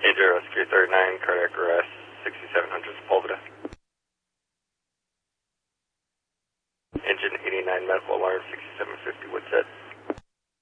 Andrew Rescue 39, cardiac arrest, 6700 Sepulveda. Engine 89, medical alarm, 6750 Woodset.